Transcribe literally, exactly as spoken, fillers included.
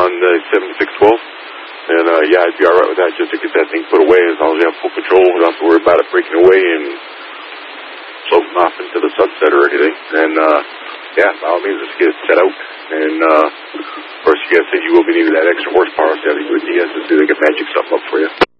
on the seventy-six twelve. And, uh, yeah, I'd be alright with that just to get that thing put away. As long as you have full control, you don't have to worry about it breaking away and floating off into the sunset or anything. And, uh, yeah, by all means, let's get it set out. And, uh, of course, you guys said you will be needing that extra horsepower, so I think you would D S and see if they can magic something up for you.